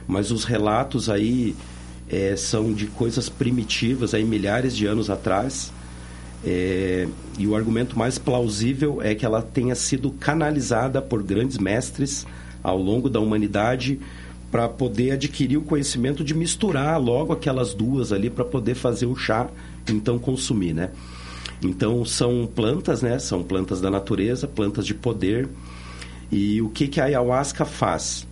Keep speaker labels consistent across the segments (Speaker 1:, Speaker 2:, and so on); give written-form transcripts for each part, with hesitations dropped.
Speaker 1: mas os relatos aí são de coisas primitivas, aí milhares de anos atrás. E o argumento mais plausível é que ela tenha sido canalizada por grandes mestres ao longo da humanidade para poder adquirir o conhecimento de misturar logo aquelas duas ali para poder fazer o chá e então consumir, né? Então são plantas, né? São plantas da natureza, plantas de poder. E o que a ayahuasca faz?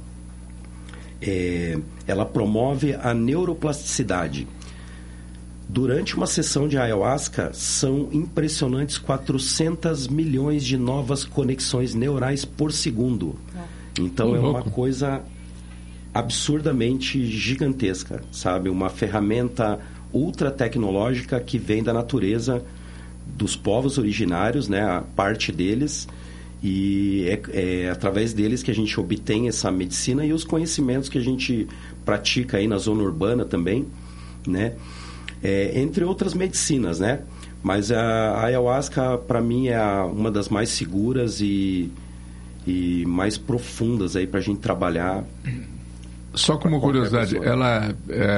Speaker 1: Ela promove a neuroplasticidade. Durante uma sessão de ayahuasca, são impressionantes 400 milhões de novas conexões neurais por segundo. Então é uma coisa absurdamente gigantesca, sabe? Uma ferramenta ultra tecnológica que vem da natureza, dos povos originários, né? A parte deles, e é através deles que a gente obtém essa medicina e os conhecimentos que a gente pratica aí na zona urbana também, né? Entre outras medicinas, né? Mas a ayahuasca, para mim, é uma das mais seguras e mais profundas aí para a gente trabalhar.
Speaker 2: Só como curiosidade, pessoa. Ela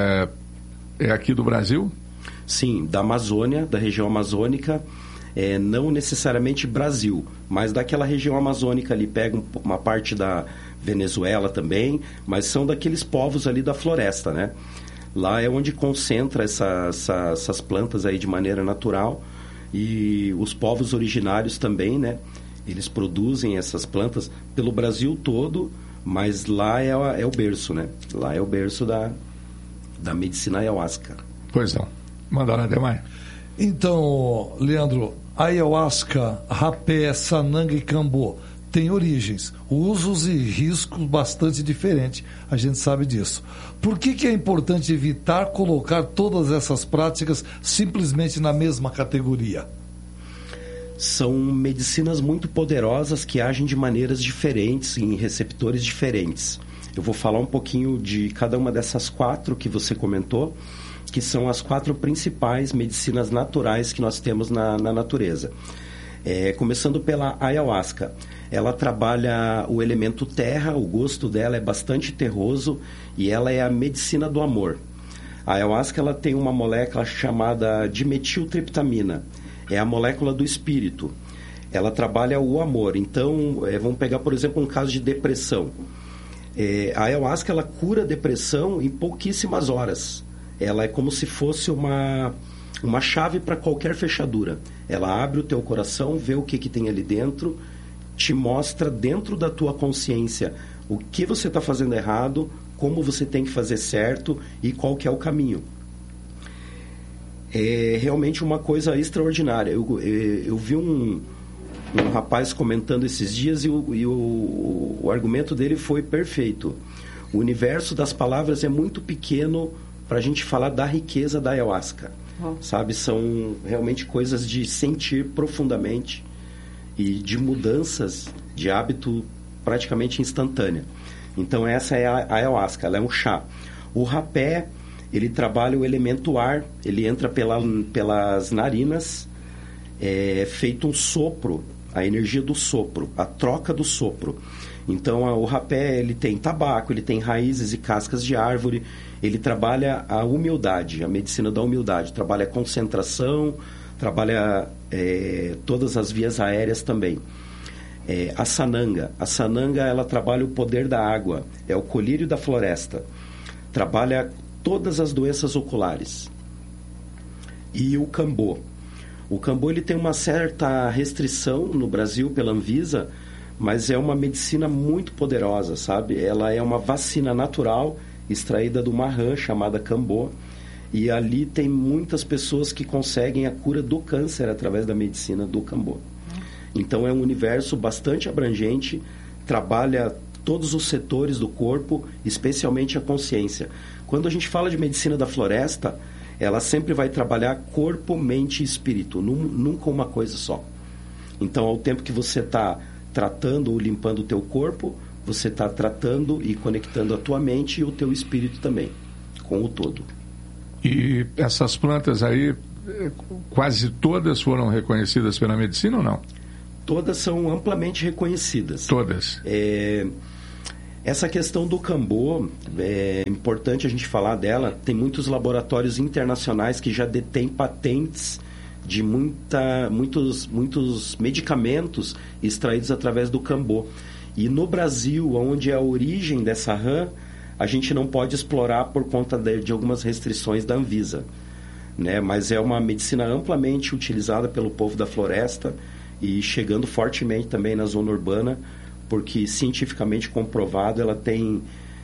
Speaker 2: é aqui do Brasil?
Speaker 1: Sim, da Amazônia, da região amazônica, não necessariamente Brasil, mas daquela região amazônica ali, pega uma parte da Venezuela também, mas são daqueles povos ali da floresta, né? Lá é onde concentra essas plantas aí de maneira natural, e os povos originários também, né? Eles produzem essas plantas pelo Brasil todo, mas lá é o berço, né? Lá é o berço da medicina ayahuasca.
Speaker 2: Pois não. Manda lá, Ademar.
Speaker 3: Então, Leandro, ayahuasca, rapé, sananga e cambô têm origens, usos e riscos bastante diferentes. A gente sabe disso. Por que é importante evitar colocar todas essas práticas simplesmente na mesma categoria?
Speaker 1: São medicinas muito poderosas que agem de maneiras diferentes, em receptores diferentes. Eu vou falar um pouquinho de cada uma dessas 4 que você comentou, que são as 4 principais medicinas naturais que nós temos na natureza. Começando pela ayahuasca. Ela trabalha o elemento terra, o gosto dela é bastante terroso e ela é a medicina do amor. A ayahuasca ela tem uma molécula chamada dimetiltriptamina. É a molécula do espírito. Ela trabalha o amor. Então, vamos pegar, por exemplo, um caso de depressão. A ayahuasca, ela cura a depressão em pouquíssimas horas. Ela é como se fosse uma chave para qualquer fechadura. Ela abre o teu coração, vê o que tem ali dentro, te mostra dentro da tua consciência o que você está fazendo errado, como você tem que fazer certo e qual que é o caminho. É realmente uma coisa extraordinária. Eu vi um rapaz comentando esses dias e o argumento dele foi perfeito. O universo das palavras é muito pequeno para a gente falar da riqueza da ayahuasca. Sabe? São realmente coisas de sentir profundamente e de mudanças de hábito praticamente instantânea. Então essa é a ayahuasca, ela é um chá. O rapé, ele trabalha o elemento ar, ele entra pelas narinas, feito um sopro, a energia do sopro, a troca do sopro. Então o rapé, ele tem tabaco, ele tem raízes e cascas de árvore, ele trabalha a humildade, a medicina da humildade, trabalha a concentração, trabalha todas as vias aéreas também. A sananga, ela trabalha o poder da água, é o colírio da floresta, trabalha todas as doenças oculares. E o cambô, ele tem uma certa restrição no Brasil pela Anvisa, mas é uma medicina muito poderosa, sabe? Ela é uma vacina natural extraída de uma rã chamada cambô, e ali tem muitas pessoas que conseguem a cura do câncer através da medicina do cambô. Então é um universo bastante abrangente, trabalha todos os setores do corpo, especialmente a consciência. Quando a gente fala de medicina da floresta, ela sempre vai trabalhar corpo, mente e espírito, nunca uma coisa só. Então, ao tempo que você está tratando ou limpando o teu corpo, você está tratando e conectando a tua mente e o teu espírito também, com o todo.
Speaker 2: E essas plantas aí, quase todas foram reconhecidas pela medicina ou não?
Speaker 1: Todas são amplamente reconhecidas.
Speaker 2: Todas?
Speaker 1: Essa questão do cambô, é importante a gente falar dela. Tem muitos laboratórios internacionais que já detêm patentes de muitos medicamentos extraídos através do cambô. E no Brasil, onde é a origem dessa rã, a gente não pode explorar por conta de algumas restrições da Anvisa, né? Mas é uma medicina amplamente utilizada pelo povo da floresta e chegando fortemente também na zona urbana, porque cientificamente comprovado ela tem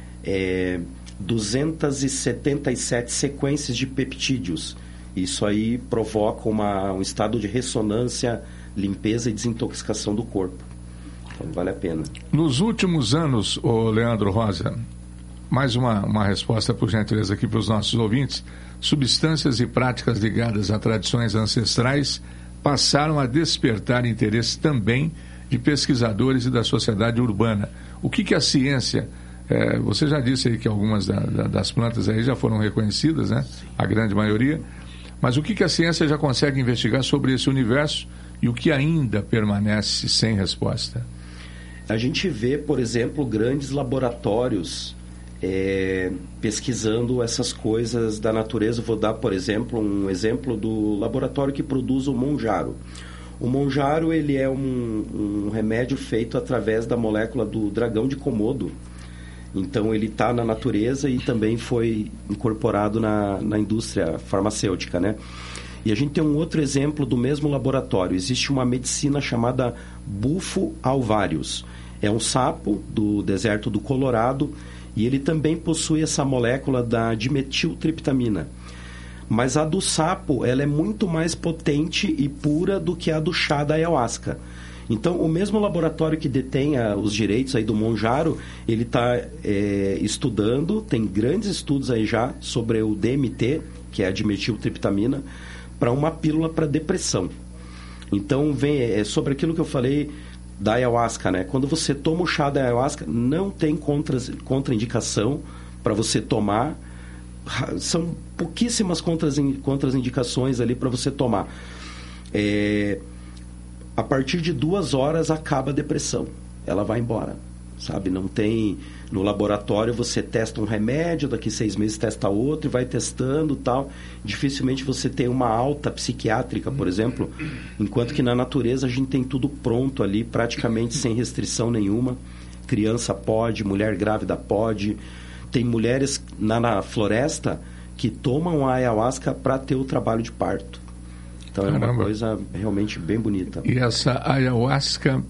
Speaker 1: 277 sequências de peptídeos. Isso aí provoca um estado de ressonância, limpeza e desintoxicação do corpo. Então vale a pena.
Speaker 2: Nos últimos anos, Leandro Rosa, mais uma resposta por gentileza aqui para os nossos ouvintes, substâncias e práticas ligadas a tradições ancestrais passaram a despertar interesse também de pesquisadores e da sociedade urbana. O que a ciência... você já disse aí que algumas das plantas aí já foram reconhecidas, né? A grande maioria. Mas o que a ciência já consegue investigar sobre esse universo e o que ainda permanece sem resposta?
Speaker 1: A gente vê, por exemplo, grandes laboratórios pesquisando essas coisas da natureza. Vou dar, por exemplo, um exemplo do laboratório que produz o monjaro. O monjaro, ele é um remédio feito através da molécula do dragão de Komodo. Então, ele está na natureza e também foi incorporado na indústria farmacêutica, né? E a gente tem um outro exemplo do mesmo laboratório. Existe uma medicina chamada Bufo alvarius. É um sapo do deserto do Colorado e ele também possui essa molécula da dimetiltriptamina. Mas a do sapo, ela é muito mais potente e pura do que a do chá da ayahuasca. Então, o mesmo laboratório que detém os direitos aí do monjaro, ele está estudando, tem grandes estudos aí já sobre o DMT, que é a dimetiltriptamina, para uma pílula para depressão. Então, vem sobre aquilo que eu falei da ayahuasca, né? Quando você toma o chá da ayahuasca, não tem contraindicação para você tomar. São pouquíssimas contraindicações ali para você tomar. A partir de 2 horas acaba a depressão. Ela vai embora, sabe? Não tem... No laboratório você testa um remédio, daqui 6 meses testa outro e vai testando tal. Dificilmente você tem uma alta psiquiátrica, por exemplo, enquanto que na natureza a gente tem tudo pronto ali, praticamente sem restrição nenhuma. Criança pode, mulher grávida pode. Tem mulheres na floresta que tomam a ayahuasca para ter o trabalho de parto. Então é uma coisa realmente bem bonita.
Speaker 2: E essa ayahuasca,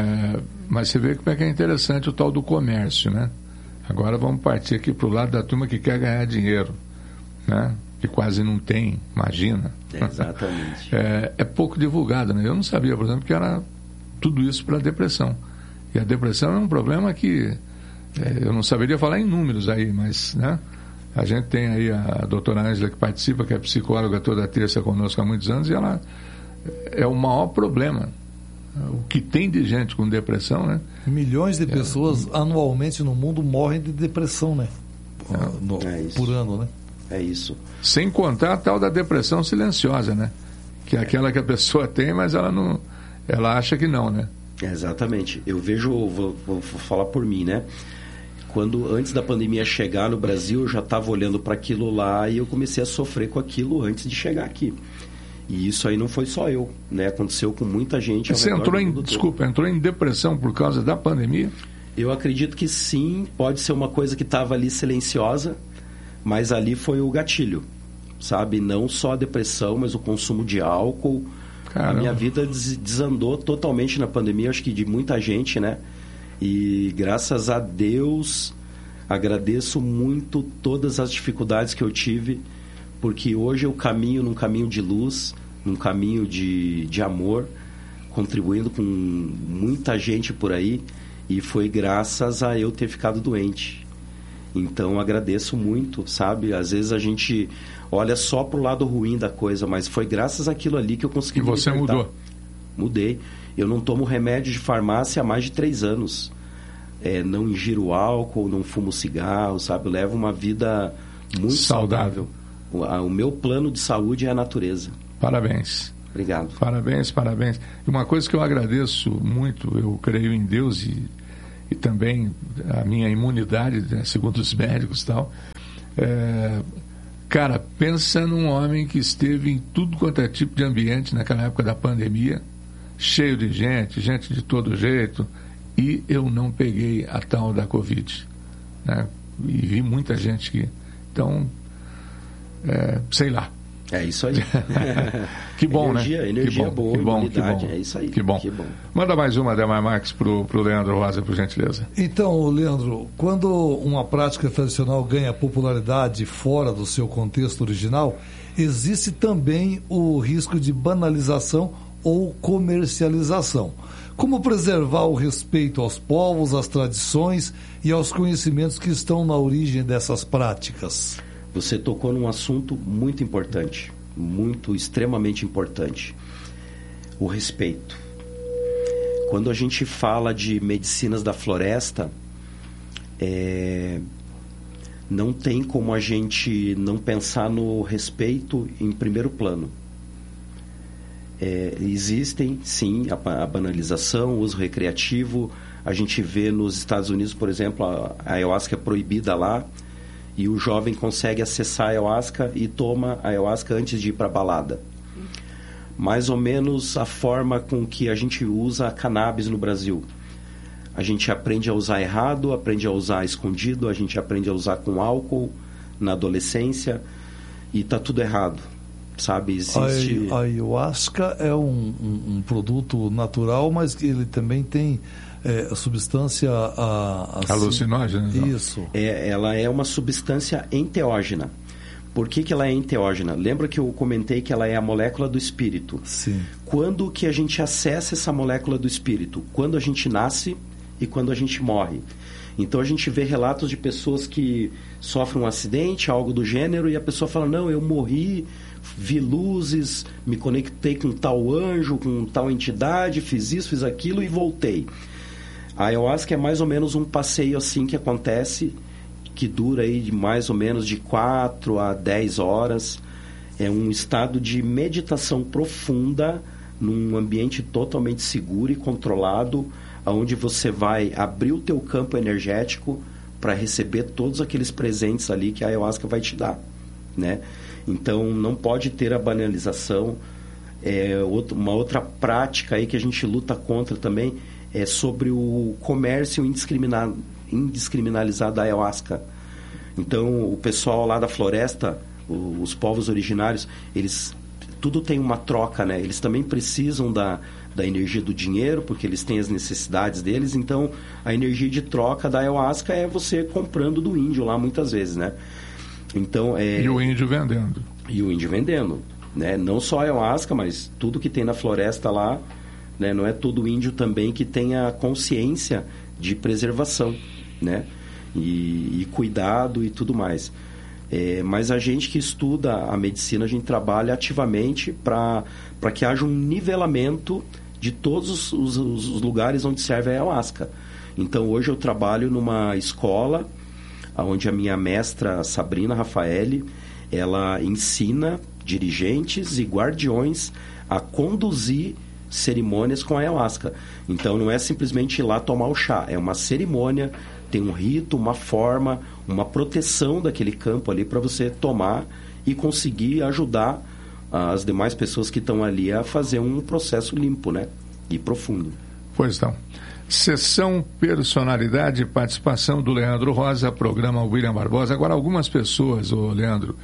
Speaker 2: mas você vê como é que é interessante o tal do comércio, né? Agora vamos partir aqui para o lado da turma que quer ganhar dinheiro, né? Que quase não tem, imagina.
Speaker 1: Exatamente.
Speaker 2: É pouco divulgado, né? Eu não sabia, por exemplo, que era tudo isso para a depressão. E a depressão é um problema que eu não saberia falar em números aí, mas, né? A gente tem aí a doutora Ângela que participa, que é psicóloga toda terça conosco há muitos anos, e ela é o maior problema. O que tem de gente com depressão, né?
Speaker 3: Milhões de pessoas anualmente no mundo morrem de depressão, né? Por ano, né?
Speaker 1: É isso.
Speaker 2: Sem contar a tal da depressão silenciosa, né? Que é aquela que a pessoa tem, mas ela acha que não, né?
Speaker 1: Exatamente. Eu vejo, vou falar por mim, né? Antes da pandemia chegar no Brasil, eu já estava olhando para aquilo lá e eu comecei a sofrer com aquilo antes de chegar aqui. E isso aí não foi só eu, né? Aconteceu com muita gente.
Speaker 2: Você entrou em depressão por causa da pandemia?
Speaker 1: Eu acredito que sim, pode ser uma coisa que estava ali silenciosa, mas ali foi o gatilho, sabe? Não só a depressão, mas o consumo de álcool. Caramba. A minha vida desandou totalmente na pandemia, acho que de muita gente, né? E graças a Deus, agradeço muito todas as dificuldades que eu tive, porque hoje eu caminho num caminho de luz, num caminho de amor, contribuindo com muita gente por aí, e foi graças a eu ter ficado doente. Então, agradeço muito, sabe? Às vezes a gente olha só pro lado ruim da coisa, mas foi graças àquilo ali que eu consegui me libertar.
Speaker 2: E você mudou?
Speaker 1: Mudei. Eu não tomo remédio de farmácia há mais de 3 anos. Não ingiro álcool, não fumo cigarro, sabe? Eu levo uma vida muito saudável. O meu plano de saúde é a natureza.
Speaker 2: Parabéns.
Speaker 1: Obrigado.
Speaker 2: Parabéns. E uma coisa que eu agradeço muito, eu creio em Deus e e também a minha imunidade, né, segundo os médicos e tal. Cara, pensa num homem que esteve em tudo quanto é tipo de ambiente naquela época da pandemia, cheio de gente de todo jeito, e eu não peguei a tal da Covid, né? E vi muita gente que... Então, sei lá.
Speaker 1: É isso aí.
Speaker 2: Que bom,
Speaker 1: energia
Speaker 2: né?
Speaker 1: boa, imunidade, é isso aí.
Speaker 2: Que bom. Manda mais uma, Ademar Marques, pro Leandro Rosa, por gentileza.
Speaker 3: Então, Leandro, quando uma prática tradicional ganha popularidade fora do seu contexto original, existe também o risco de banalização ou comercialização. Como preservar o respeito aos povos, às tradições e aos conhecimentos que estão na origem dessas práticas?
Speaker 1: Você tocou num assunto muito importante, extremamente importante. O respeito. Quando a gente fala de medicinas da floresta, não tem como a gente não pensar no respeito em primeiro plano. Existem, sim, a banalização, o uso recreativo. A gente vê nos Estados Unidos, por exemplo, a ayahuasca é proibida lá, e o jovem consegue acessar a ayahuasca e toma a ayahuasca antes de ir para a balada. Mais ou menos a forma com que a gente usa a cannabis no Brasil. A gente aprende a usar errado, aprende a usar escondido, a gente aprende a usar com álcool na adolescência e está tudo errado, sabe? Existe...
Speaker 3: A ayahuasca é um produto natural, mas que ele também tem... substância
Speaker 2: alucinógena.
Speaker 3: Isso.
Speaker 1: Ela é uma substância enteógena. Por que ela é enteógena? Lembra que eu comentei que ela é a molécula do espírito?
Speaker 3: Sim.
Speaker 1: Quando que a gente acessa essa molécula do espírito? Quando a gente nasce e quando a gente morre. Então a gente vê relatos de pessoas que sofrem um acidente, algo do gênero, e a pessoa fala, não, eu morri, vi luzes, me conectei com tal anjo, com tal entidade, fiz isso, fiz aquilo e voltei. A ayahuasca é mais ou menos um passeio assim que acontece, que dura aí de mais ou menos de 4 a 10 horas. É um estado de meditação profunda, num ambiente totalmente seguro e controlado, onde você vai abrir o teu campo energético para receber todos aqueles presentes ali que a ayahuasca vai te dar, né? Então não pode ter a banalização. Uma outra prática aí que a gente luta contra também é sobre o comércio indiscriminalizado da ayahuasca. Então, o pessoal lá da floresta, os povos originários, eles tudo tem uma troca, né? Eles também precisam da energia do dinheiro, porque eles têm as necessidades deles. Então, a energia de troca da ayahuasca é você comprando do índio lá, muitas vezes, né? Então,
Speaker 2: E o índio vendendo.
Speaker 1: E o índio vendendo, né? Não só a ayahuasca, mas tudo que tem na floresta lá, né? Não é todo índio também que tenha consciência de preservação, né? E cuidado e tudo mais. Mas a gente que estuda a medicina, a gente trabalha ativamente para que haja um nivelamento de todos os lugares onde serve a ayahuasca. Então hoje eu trabalho numa escola onde a minha mestra Sabrina Rafaeli, ela ensina dirigentes e guardiões a conduzir cerimônias com ayahuasca. Então não é simplesmente ir lá tomar o chá, é uma cerimônia, tem um rito, uma forma, uma proteção daquele campo ali para você tomar e conseguir ajudar as demais pessoas que estão ali a fazer um processo limpo, né? E profundo.
Speaker 2: Pois não. Sessão Personalidade e participação do Leandro Rosa, programa William Barbosa. Agora, algumas pessoas, Leandro,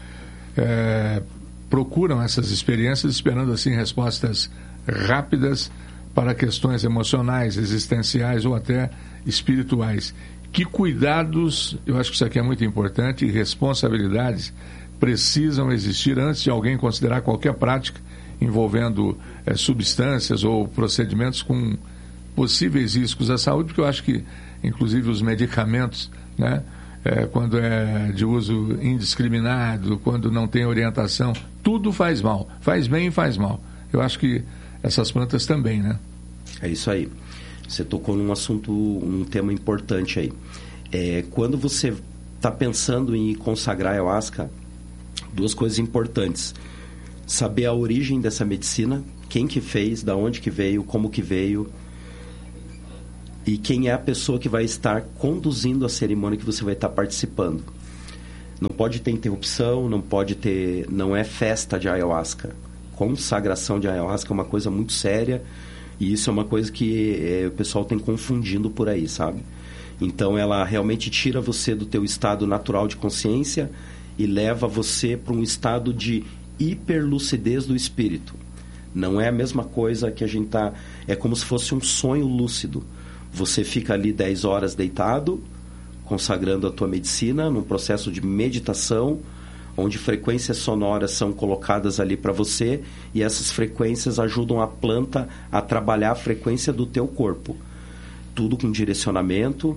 Speaker 2: procuram essas experiências esperando assim respostas rápidas para questões emocionais, existenciais ou até espirituais. Que cuidados, eu acho que isso aqui é muito importante, e responsabilidades precisam existir antes de alguém considerar qualquer prática envolvendo substâncias ou procedimentos com possíveis riscos à saúde, porque eu acho que, inclusive, os medicamentos, né, quando é de uso indiscriminado, quando não tem orientação, tudo faz mal. Faz bem e faz mal. Eu acho que essas plantas também, né?
Speaker 1: É isso aí. Você tocou num assunto, um tema importante aí. Quando você está pensando em consagrar a ayahuasca, duas coisas importantes. Saber a origem dessa medicina, quem que fez, da onde que veio, como que veio. e quem é a pessoa que vai estar conduzindo a cerimônia que você vai estar participando. Não pode ter interrupção, não é festa de ayahuasca. Consagração de ayahuasca é uma coisa muito séria, e isso é uma coisa que o pessoal tem confundindo por aí, sabe? Então ela realmente tira você do teu estado natural de consciência e leva você para um estado de hiperlucidez do espírito. Não é a mesma coisa que a gente tá... É como se fosse um sonho lúcido. Você fica ali 10 horas deitado, consagrando a tua medicina, num processo de meditação, onde frequências sonoras são colocadas ali para você, e essas frequências ajudam a planta a trabalhar a frequência do teu corpo. Tudo com direcionamento,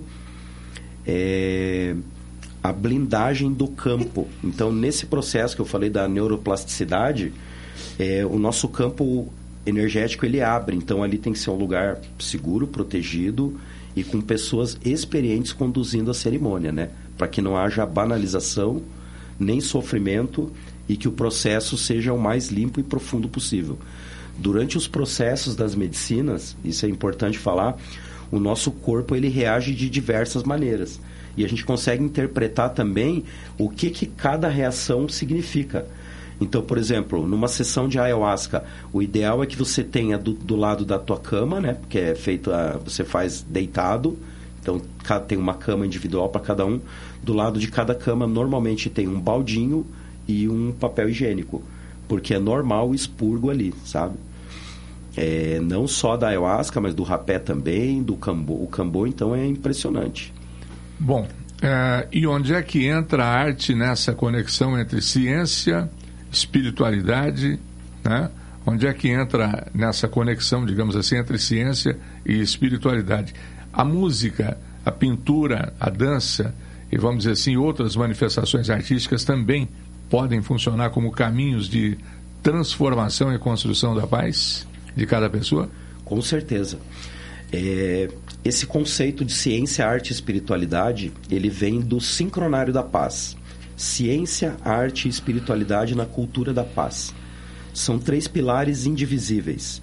Speaker 1: a blindagem do campo. Então, nesse processo que eu falei da neuroplasticidade, o nosso campo energético ele abre. Então, ali tem que ser um lugar seguro, protegido e com pessoas experientes conduzindo a cerimônia, né? Para que não haja banalização, nem sofrimento, e que o processo seja o mais limpo e profundo possível. Durante os processos das medicinas, isso é importante falar, o nosso corpo ele reage de diversas maneiras. E a gente consegue interpretar também o que cada reação significa. Então, por exemplo, numa sessão de ayahuasca, o ideal é que você tenha do lado da tua cama, né? Porque é feito, você faz deitado. Então, tem uma cama individual para cada um. Do lado de cada cama, normalmente tem um baldinho e um papel higiênico. Porque é normal o expurgo ali, sabe? Não só da ayahuasca, mas do rapé também, do cambô. O cambô, então, é impressionante.
Speaker 2: Bom, e onde é que entra a arte nessa conexão entre ciência, espiritualidade, né? Onde é que entra nessa conexão, digamos assim, entre ciência e espiritualidade? A música, a pintura, a dança e, vamos dizer assim, outras manifestações artísticas também podem funcionar como caminhos de transformação e construção da paz de cada pessoa?
Speaker 1: Com certeza. Esse conceito de ciência, arte e espiritualidade, ele vem do sincronário da paz. Ciência, arte e espiritualidade na cultura da paz. São 3 pilares indivisíveis.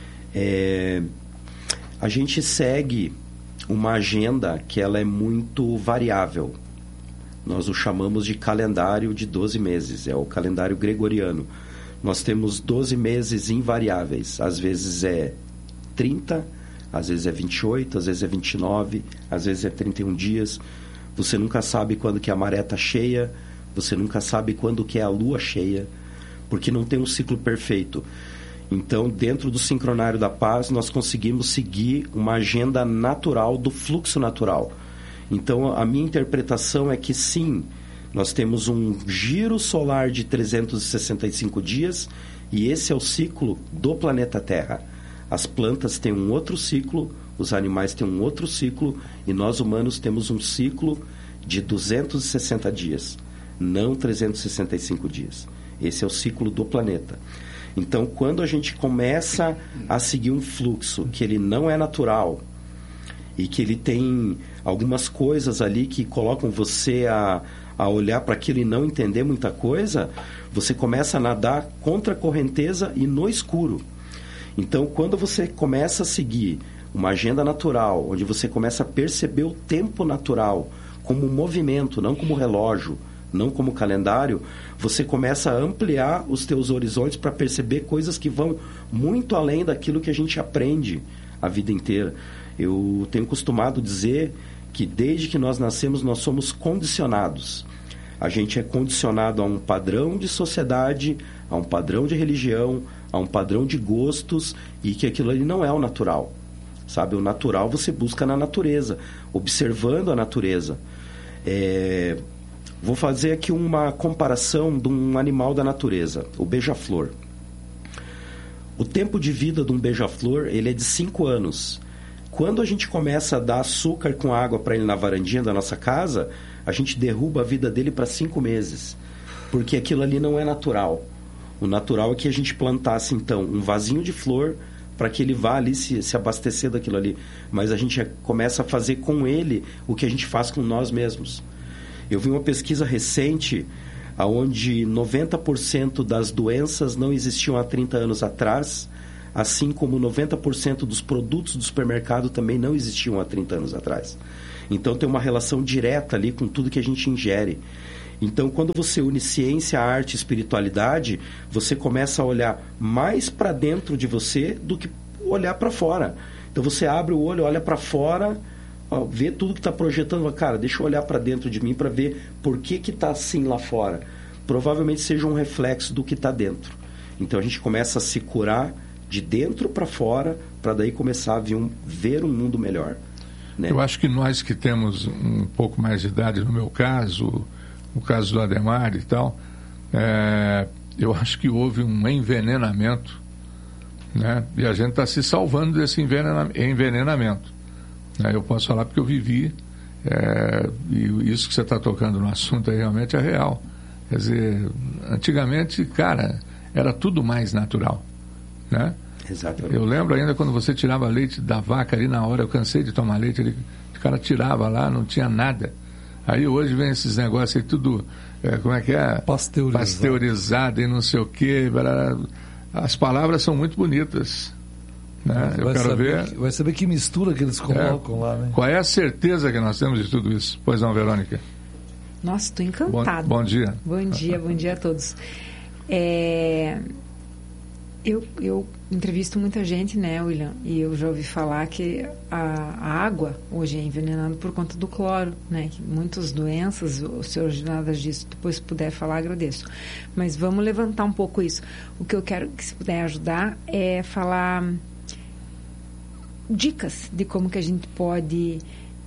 Speaker 1: A gente segue uma agenda que ela é muito variável. Nós o chamamos de calendário de 12 meses, é o calendário gregoriano. Nós temos 12 meses invariáveis, às vezes é 30, às vezes é 28, às vezes é 29, às vezes é 31 dias. Você nunca sabe quando que a maré está cheia, você nunca sabe quando que é a lua cheia, porque não tem um ciclo perfeito. Então, dentro do sincronário da paz, nós conseguimos seguir uma agenda natural do fluxo natural. Então, a minha interpretação é que sim, nós temos um giro solar de 365 dias e esse é o ciclo do planeta Terra. As plantas têm um outro ciclo, os animais têm um outro ciclo e nós humanos temos um ciclo de 260 dias, não 365 dias. Esse é o ciclo do planeta. Então, quando a gente começa a seguir um fluxo que ele não é natural e que ele tem algumas coisas ali que colocam você a olhar para aquilo e não entender muita coisa, você começa a nadar contra a correnteza e no escuro. Então, quando você começa a seguir uma agenda natural, onde você começa a perceber o tempo natural como um movimento, não como relógio, não como calendário, você começa a ampliar os teus horizontes para perceber coisas que vão muito além daquilo que a gente aprende a vida inteira. Eu tenho costumado dizer que desde que nós nascemos, nós somos condicionados. A gente é condicionado a um padrão de sociedade, a um padrão de religião, a um padrão de gostos, e que aquilo ali não é o natural. Sabe, o natural você busca na natureza, observando a natureza. Vou fazer aqui uma comparação de um animal da natureza, o beija-flor. O tempo de vida de um beija-flor, ele é de 5 anos. Quando a gente começa a dar açúcar com água para ele na varandinha da nossa casa, a gente derruba a vida dele para 5 meses. Porque aquilo ali não é natural. O natural é que a gente plantasse, então, um vasinho de flor para que ele vá ali se abastecer daquilo ali. Mas a gente começa a fazer com ele o que a gente faz com nós mesmos. Eu vi uma pesquisa recente onde 90% das doenças não existiam há 30 anos atrás. assim como 90% dos produtos do supermercado também não existiam há 30 anos atrás. Então tem uma relação direta ali com tudo que a gente ingere. Então, quando você une ciência, arte e espiritualidade, você começa a olhar mais para dentro de você do que olhar para fora. Então, você abre o olho, olha para fora, ó, vê tudo que está projetando. Cara, deixa eu olhar para dentro de mim para ver por que está assim lá fora. Provavelmente seja um reflexo do que está dentro. Então, a gente começa a se curar de dentro para fora, para daí começar a ver um mundo melhor. Né?
Speaker 2: Eu acho que nós que temos um pouco mais de idade, no meu caso, no caso do Ademar e tal, eu acho que houve um envenenamento, né? E a gente está se salvando desse envenenamento. Né? Eu posso falar porque eu vivi, e isso que você está tocando no assunto aí realmente é real. Quer dizer, antigamente, cara, era tudo mais natural, né?
Speaker 1: Exatamente.
Speaker 2: Eu lembro ainda quando você tirava leite da vaca ali na hora, eu cansei de tomar leite, o cara tirava lá, não tinha nada. Aí hoje vem esses negócios aí tudo, como é que é? Pasteurizado e não sei o quê. As palavras são muito bonitas. Né? Eu quero ver.
Speaker 3: Vai saber que mistura que eles colocam lá, né?
Speaker 2: Qual é a certeza que nós temos de tudo isso? Pois não, Verônica?
Speaker 4: Nossa, estou encantada.
Speaker 2: Bom dia.
Speaker 4: Bom dia a todos. Eu entrevisto muita gente, né, William? E eu já ouvi falar que a água hoje é envenenada por conta do cloro, né? Que muitas doenças, o senhor nada disso, depois se puder falar, agradeço. Mas vamos levantar um pouco isso. O que eu quero que se puder ajudar é falar dicas de como que a gente pode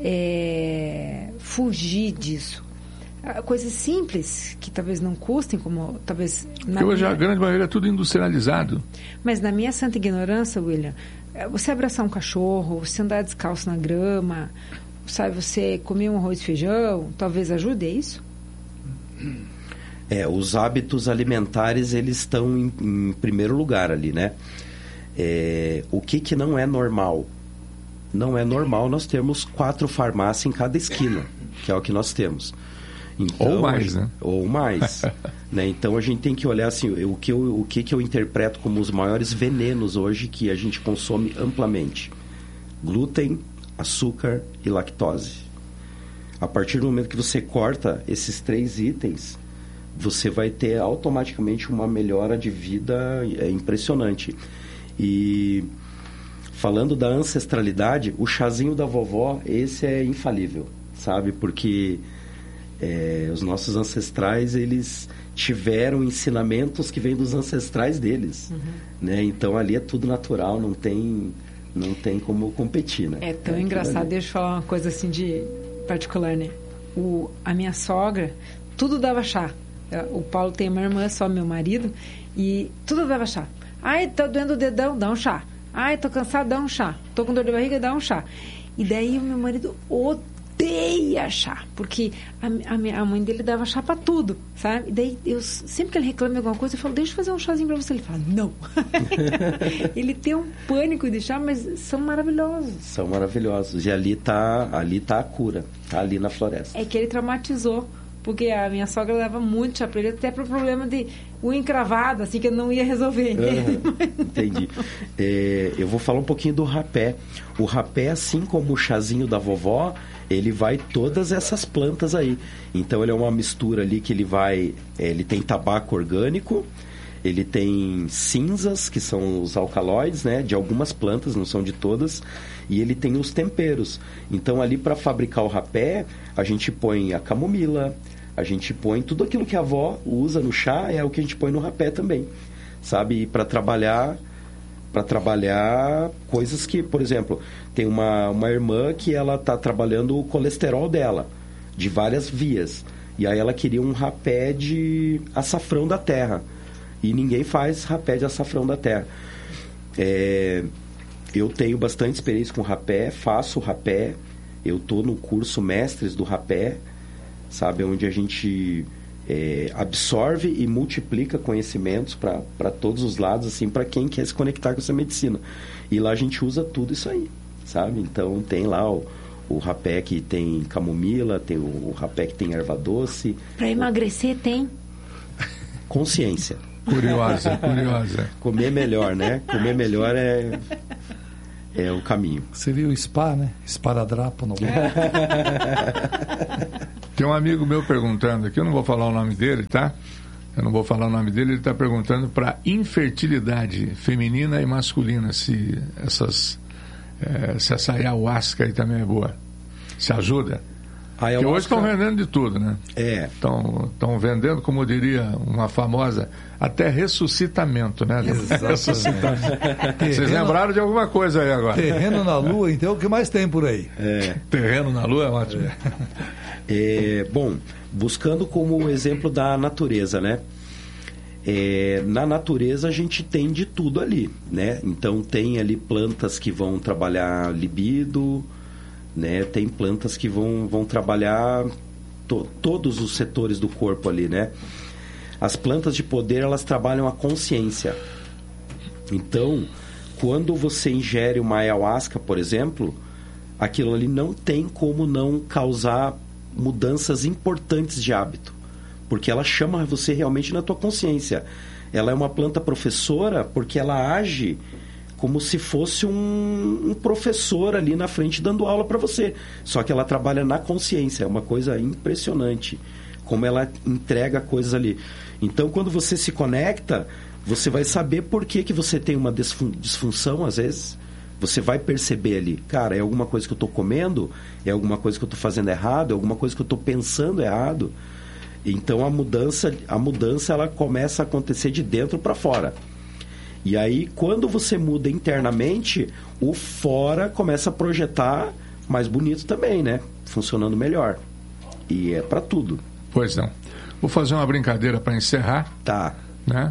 Speaker 4: fugir disso. Coisas simples, que talvez não custem, como talvez...
Speaker 2: Porque hoje a grande maioria é tudo industrializado.
Speaker 4: Mas na minha santa ignorância, William, você abraçar um cachorro, você andar descalço na grama, sabe, você comer um arroz e feijão, talvez ajude, é isso?
Speaker 1: Os hábitos alimentares, eles estão em primeiro lugar ali, né? O que não é normal? Não é normal nós termos 4 farmácias em cada esquina, que é o que nós temos. Então,
Speaker 2: ou mais, né?
Speaker 1: Ou mais. Né? Então, a gente tem que olhar assim, o que eu interpreto como os maiores venenos hoje que a gente consome amplamente. Glúten, açúcar e lactose. A partir do momento que você corta esses 3 itens, você vai ter automaticamente uma melhora de vida impressionante. E falando da ancestralidade, o chazinho da vovó, esse é infalível, sabe? Porque... os nossos ancestrais, eles tiveram ensinamentos que vêm dos ancestrais deles, né? Então ali é tudo natural, não tem como competir, né?
Speaker 4: É tão engraçado. Deixa eu falar uma coisa assim de particular, né? A minha sogra, tudo dava chá. O Paulo tem uma irmã, só meu marido, e tudo dava chá. Ai, tá doendo o dedão, dá um chá. Ai, tô cansado, dá um chá. Tô com dor de barriga, dá um chá. E daí o meu marido odeia chá, porque a mãe dele dava chá pra tudo, sabe? E daí, sempre que ele reclama de alguma coisa, eu falo, deixa eu fazer um chazinho pra você. Ele fala, não. Ele tem um pânico de chá, mas são maravilhosos.
Speaker 1: São maravilhosos. E ali tá a cura, tá ali na floresta.
Speaker 4: É que ele traumatizou, porque a minha sogra dava muito chá pra ele, até pro problema de unha encravada, assim, que ele não ia resolver.
Speaker 1: Entendi. Eu vou falar um pouquinho do rapé. O rapé, assim como o chazinho da vovó, ele vai todas essas plantas aí. Então, ele é uma mistura ali que ele tem tabaco orgânico, ele tem cinzas, que são os alcaloides, né? De algumas plantas, não são de todas. E ele tem os temperos. Então, ali para fabricar o rapé, a gente põe a camomila, a gente põe tudo aquilo que a avó usa no chá, é o que a gente põe no rapé também, sabe? Para trabalhar coisas que, por exemplo, tem uma irmã que ela está trabalhando o colesterol dela, de várias vias. E aí ela queria um rapé de açafrão da terra. E ninguém faz rapé de açafrão da terra. Eu tenho bastante experiência com rapé, faço rapé. Eu estou no curso Mestres do Rapé, sabe? Onde a gente absorve e multiplica conhecimentos para todos os lados, assim, para quem quer se conectar com essa medicina. E lá a gente usa tudo isso aí, sabe? Então tem lá o rapé que tem camomila, tem o rapé que tem erva doce.
Speaker 4: Para emagrecer tem?
Speaker 1: Consciência.
Speaker 2: Curiosa.
Speaker 1: Comer melhor, né? Comer melhor é o caminho.
Speaker 3: Seria o spa, né? Esparadrapo no
Speaker 2: Tem um amigo meu perguntando aqui, eu não vou falar o nome dele, tá? Ele está perguntando para infertilidade feminina e masculina, se essa ayahuasca aí também é boa. Se ajuda? Porque hoje estão vendendo de tudo, né? Estão vendendo, como diria uma famosa, até ressuscitamento, né? Vocês lembraram de alguma coisa aí agora?
Speaker 3: Terreno na Lua, então, o que mais tem por aí?
Speaker 2: Terreno na Lua é ótimo.
Speaker 1: Bom, buscando como exemplo da natureza, né? Na natureza a gente tem de tudo ali, né? Então tem ali plantas que vão trabalhar libido, né? Tem plantas que vão trabalhar todos os setores do corpo ali, né? As plantas de poder, elas trabalham a consciência. Então, quando você ingere uma ayahuasca, por exemplo, aquilo ali não tem como não causar mudanças importantes de hábito, porque ela chama você realmente na tua consciência. Ela é uma planta professora porque ela age como se fosse um professor ali na frente dando aula para você. Só que ela trabalha na consciência. É uma coisa impressionante como ela entrega coisas ali. Então, quando você se conecta, você vai saber por que você tem uma disfunção, às vezes. Você vai perceber ali, cara, é alguma coisa que eu estou comendo, é alguma coisa que eu estou fazendo errado, é alguma coisa que eu estou pensando errado. Então, a mudança ela começa a acontecer de dentro para fora. E aí, quando você muda internamente, o fora começa a projetar mais bonito também, né? Funcionando melhor. E é para tudo.
Speaker 2: Pois não. Vou fazer uma brincadeira para encerrar.
Speaker 1: Tá.
Speaker 2: Né?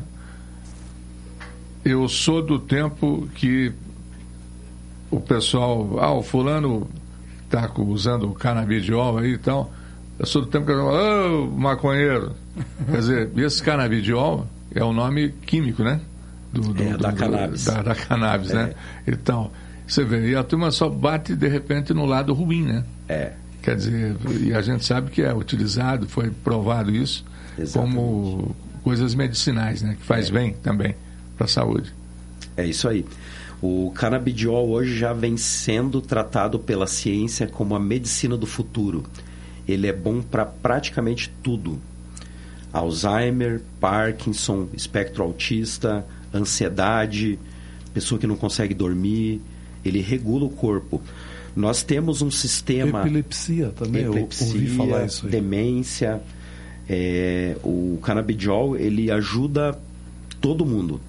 Speaker 2: Eu sou do tempo que o pessoal... o fulano está usando o canabidiol aí e tal. Eu sou do tempo que eu falo, maconheiro. Quer dizer, esse canabidiol é o nome químico, né?
Speaker 1: Da cannabis.
Speaker 2: Da cannabis, né? E tal. Você vê, e a turma só bate, de repente, no lado ruim, né? Quer dizer, e a gente sabe que é utilizado, foi provado isso, como coisas medicinais, né? Que faz bem também para a saúde.
Speaker 1: É isso aí. O canabidiol hoje já vem sendo tratado pela ciência como a medicina do futuro. Ele é bom para praticamente tudo. Alzheimer, Parkinson, espectro autista, ansiedade, pessoa que não consegue dormir. Ele regula o corpo. Nós temos um sistema...
Speaker 3: Epilepsia também, eu ouvi falar isso aí.
Speaker 1: Demência. O canabidiol, ele ajuda todo mundo.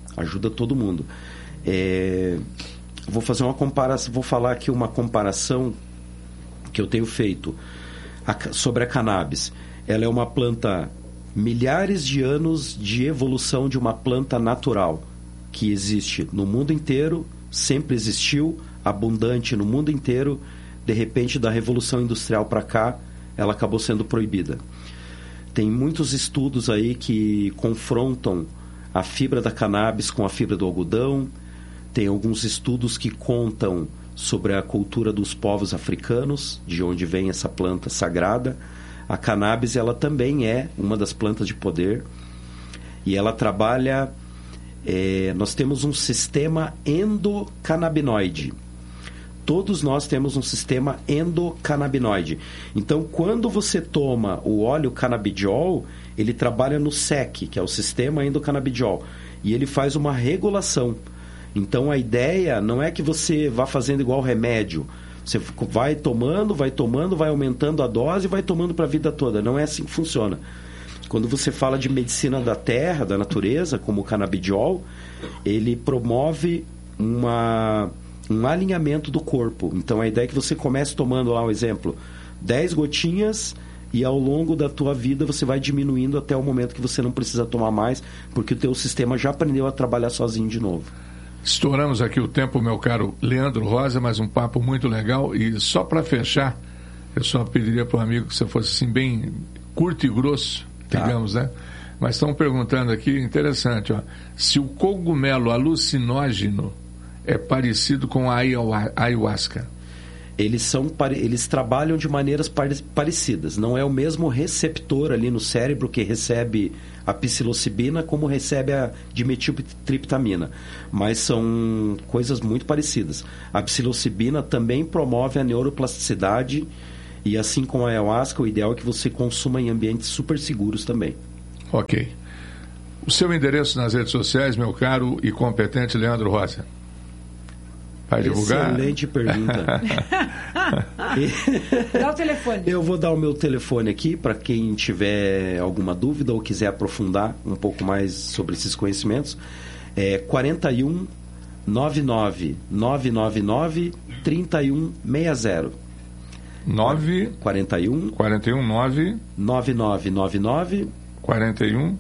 Speaker 1: Vou fazer uma comparação, vou falar aqui uma comparação que eu tenho feito sobre a cannabis. Ela é uma planta, milhares de anos de evolução de uma planta natural que existe no mundo inteiro, sempre existiu, abundante no mundo inteiro. De repente, da Revolução Industrial para cá, ela acabou sendo proibida. Tem muitos estudos aí que confrontam a fibra da cannabis com a fibra do algodão. Tem alguns estudos que contam sobre a cultura dos povos africanos, de onde vem essa planta sagrada. A cannabis, ela também é uma das plantas de poder. E ela trabalha... nós temos um sistema endocannabinoide. Todos nós temos um sistema endocannabinoide. Então, quando você toma o óleo canabidiol, ele trabalha no SEC, que é o sistema endocannabinol, e ele faz uma regulação. Então, a ideia não é que você vá fazendo igual remédio. Você vai tomando, vai aumentando a dose e vai tomando para a vida toda. Não é assim que funciona. Quando você fala de medicina da terra, da natureza, como o canabidiol, ele promove um alinhamento do corpo. Então, a ideia é que você comece tomando lá, um exemplo, 10 gotinhas, e ao longo da tua vida você vai diminuindo até o momento que você não precisa tomar mais, porque o teu sistema já aprendeu a trabalhar sozinho de novo.
Speaker 2: Estouramos aqui o tempo, meu caro Leandro Rosa, mas um papo muito legal. E só para fechar, eu só pediria para o amigo que você fosse assim bem curto e grosso, digamos, né? Mas estão perguntando aqui, interessante, ó, se o cogumelo alucinógeno é parecido com a ayahuasca.
Speaker 1: Eles trabalham de maneiras parecidas. Não é o mesmo receptor ali no cérebro que recebe a psilocibina como recebe a dimetiltriptamina. Mas são coisas muito parecidas. A psilocibina também promove a neuroplasticidade e, assim como a ayahuasca, o ideal é que você consuma em ambientes super seguros também.
Speaker 2: Ok. O seu endereço nas redes sociais, meu caro e competente Leandro Rosa? Vai divulgar?
Speaker 1: Excelente pergunta.
Speaker 4: Dá o telefone.
Speaker 1: Eu vou dar o meu telefone aqui para quem tiver alguma dúvida ou quiser aprofundar um pouco mais sobre esses conhecimentos. É 41 99 999 3160. 41 9 9999
Speaker 2: 41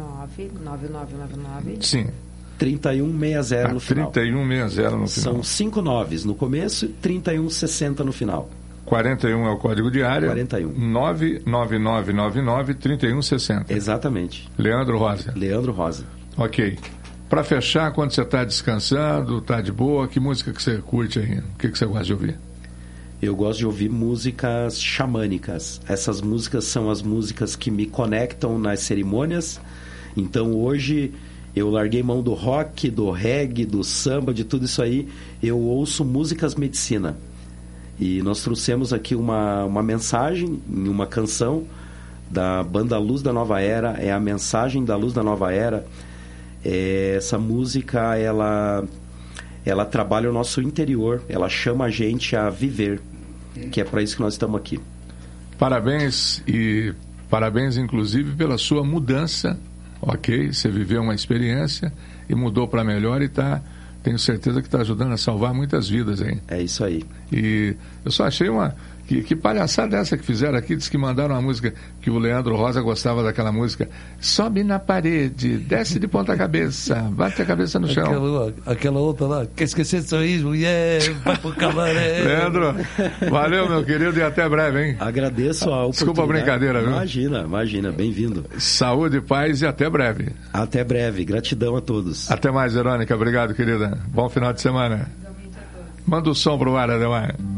Speaker 4: 99999.
Speaker 2: Sim.
Speaker 1: 3160 no final.
Speaker 2: 3160 no final.
Speaker 1: São 5 noves no começo e 3160 no final.
Speaker 2: 41 é o código de área.
Speaker 1: 41.
Speaker 2: 99999-3160.
Speaker 1: Exatamente.
Speaker 2: Leandro Rosa.
Speaker 1: Leandro Rosa.
Speaker 2: Ok. Para fechar, quando você está descansando, está de boa, que música que você curte aí? O que você gosta de ouvir?
Speaker 1: Eu gosto de ouvir músicas xamânicas. Essas músicas são as músicas que me conectam nas cerimônias. Então hoje eu larguei mão do rock, do reggae, do samba, de tudo isso aí. Eu ouço músicas medicina. E nós trouxemos aqui uma mensagem em uma canção da banda Luz da Nova Era. É a mensagem da Luz da Nova Era. Essa música, ela trabalha o nosso interior. Ela chama a gente a viver. Que é para isso que nós estamos aqui.
Speaker 2: Parabéns, e parabéns inclusive pela sua mudança. Ok, você viveu uma experiência e mudou para melhor e tenho certeza que está ajudando a salvar muitas vidas, hein?
Speaker 1: É isso aí.
Speaker 2: E eu só achei que palhaçada essa que fizeram aqui, diz que mandaram uma música que o Leandro Rosa gostava daquela música. Sobe na parede, desce de ponta cabeça, bate a cabeça no chão.
Speaker 3: Aquela outra lá, quer esquecer de sorriso, vai pro cabaré.
Speaker 2: Leandro, valeu, meu querido, e até breve, hein?
Speaker 1: Agradeço a oportunidade.
Speaker 2: Desculpa a brincadeira, viu?
Speaker 1: Imagina, bem-vindo.
Speaker 2: Saúde, paz e até breve.
Speaker 1: Até breve, gratidão a todos.
Speaker 2: Até mais, Verônica, obrigado, querida. Bom final de semana. Manda o som pro ar, Ademar.